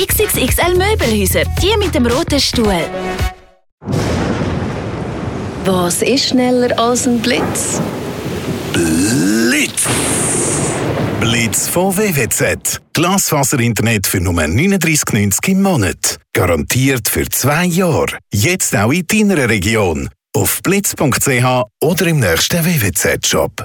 XXXL Möbelhäuser, die mit dem roten Stuhl. Was ist schneller als ein Blitz? Blitz! Blitz von WWZ. Glasfaser-Internet für nur 39,90 im Monat. Garantiert für 2 Jahre. Jetzt auch in deiner Region. Auf blitz.ch oder im nächsten WWZ-Shop.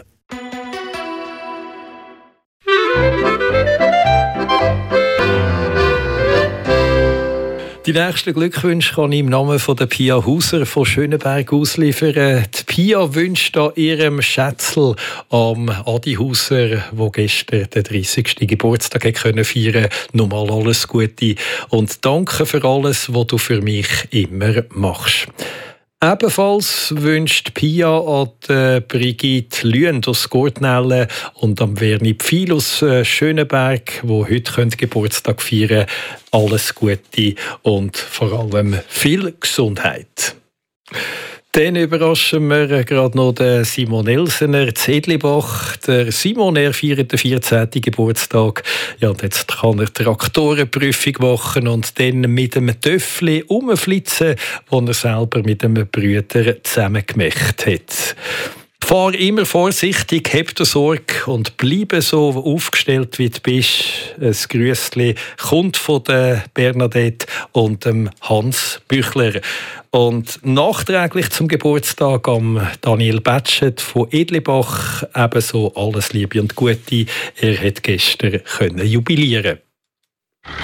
Die nächsten Glückwünsche kann ich im Namen von der Pia Hauser von Schöneberg ausliefern. Die Pia wünscht an ihrem Schätzl am Adi Hauser, der gestern den 30. Geburtstag feiern konnte, nochmal alles Gute und danke für alles, was du für mich immer machst. Ebenfalls wünscht Pia an Brigitte Lüend aus Gortnellen und am Werni Pfeil aus Schöneberg, die heute Geburtstag feiern, alles Gute und vor allem viel Gesundheit. Dann überraschen wir gerade noch den Simon Elsener zu Edlibach. Der Simon, er feiert den 14. Geburtstag. Ja, und jetzt kann er Traktorenprüfung machen und dann mit einem Töffli rumflitzen, das er selber mit einem Brüder zusammen gemacht hat. Fahr immer vorsichtig, hab dir Sorge und bleibe so aufgestellt, wie du bist. Ein Grüßli kommt von der Bernadette und dem Hans Büchler. Und nachträglich zum Geburtstag am Daniel Batschet von Edlibach ebenso alles Liebe und Gute. Er hat gestern jubilieren.